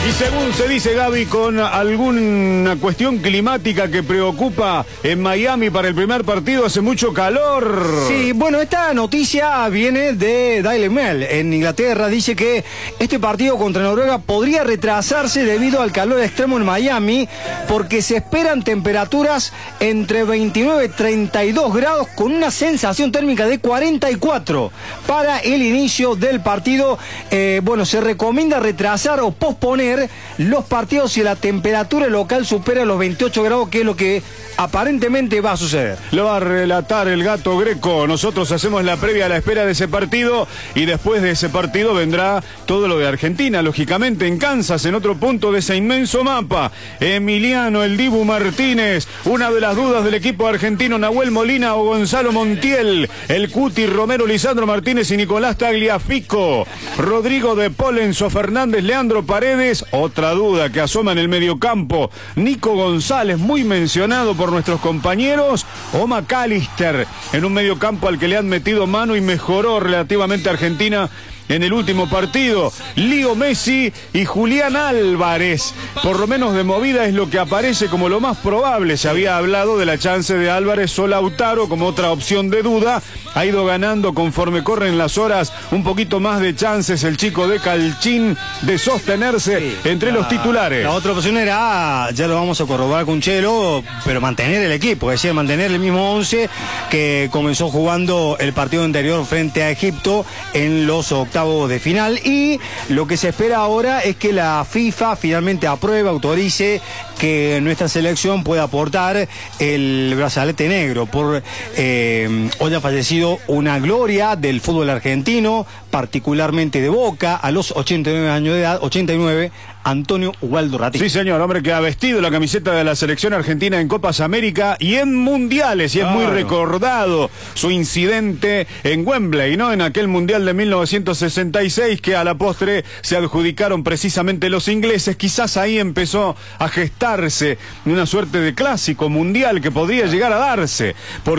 Y según se dice, Gaby, con alguna cuestión climática que preocupa en Miami para el primer partido, hace mucho calor. Sí, bueno, esta noticia viene de Daily Mail en Inglaterra. Dice que este partido contra Noruega podría retrasarse debido al calor extremo en Miami, porque se esperan temperaturas entre 29 y 32 grados con una sensación térmica de 44 para el inicio del partido. Bueno, se recomienda retrasar o posponer los partidos si la temperatura local supera los 28 grados, que es lo que aparentemente va a suceder. Lo va a relatar el Gato Greco. Nosotros hacemos la previa a la espera de ese partido, y después de ese partido vendrá todo lo de Argentina, lógicamente en Kansas, en otro punto de ese inmenso mapa. Emiliano el Dibu Martínez, una de las dudas del equipo argentino, Nahuel Molina o Gonzalo Montiel, el Cuti, Romero, Lisandro Martínez y Nicolás Tagliafico, Rodrigo de Paul, Enzo Fernández, Leandro Paredes. Otra duda que asoma en el mediocampo, Nico González, muy mencionado por nuestros compañeros, o McAllister, en un mediocampo al que le han metido mano y mejoró relativamente Argentina en el último partido. Lío Messi y Julián Álvarez, por lo menos de movida, es lo que aparece como lo más probable. Se había hablado de la chance de Álvarez o Lautaro como otra opción de duda. Ha ido ganando conforme corren las horas un poquito más de chances el chico de Calchín de sostenerse entre los titulares. La otra opción era, ya lo vamos a corroborar con Chelo, pero mantener el equipo, es decir, mantener el mismo 11 que comenzó jugando el partido anterior frente a Egipto en los octavos de final. Y lo que se espera ahora es que la FIFA finalmente apruebe, autorice que nuestra selección pueda aportar el brazalete negro por hoy ha fallecido una gloria del fútbol argentino, particularmente de Boca, a los 89 años de edad, 89, Antonio Ubaldo Ratito. Sí, señor, hombre que ha vestido la camiseta de la selección argentina en Copas América y en Mundiales, y es muy recordado su incidente en Wembley, ¿no? En aquel Mundial de 1966 que a la postre se adjudicaron precisamente los ingleses. Quizás ahí empezó a gestarse una suerte de clásico mundial que podría llegar a darse.